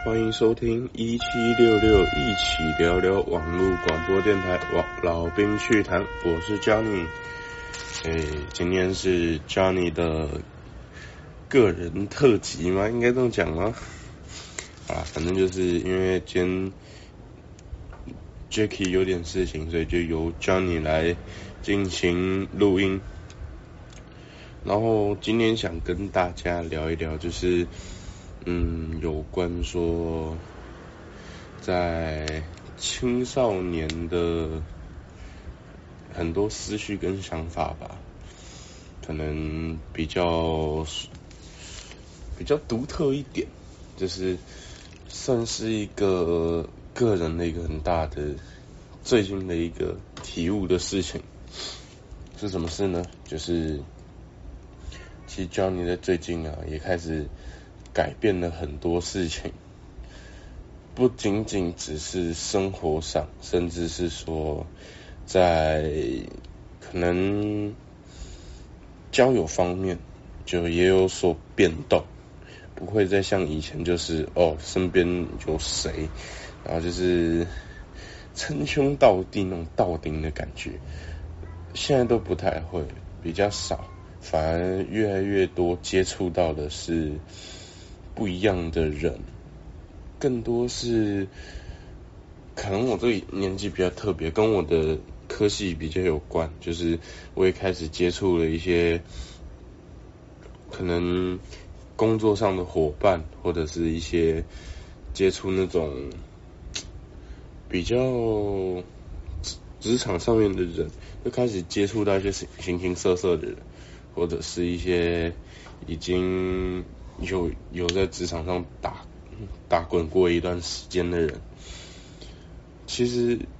欢迎收听1766一起聊聊网络广播电台老兵趣谈，我是 Johnny。今天是 Johnny 的个人特辑吗？应该这么讲吗？反正就是因为今天 Jacky 有点事情，所以就由 Johnny 来进行录音。然后今天想跟大家聊一聊，就是有关说在青少年的很多思绪跟想法吧，可能比较独特一点，就是算是一个个人的一个很大的最近的一个体悟的事情。是什么事呢？就是其实 Johnny 在最近也开始改变了很多事情，不仅仅只是生活上，甚至是说在可能交友方面就也有所变动，不会再像以前就是身边有谁，然后就是称兄道弟那种道顶的感觉，现在都不太会，比较少，反而越来越多接触到的是不一样的人，更多是可能我这个年纪比较特别，跟我的科系比较有关，就是我也开始接触了一些可能工作上的伙伴，或者是一些接触那种比较职场上面的人，就开始接触到一些形形色色的人，或者是一些已经有在职场上打滚过一段时间的人。其实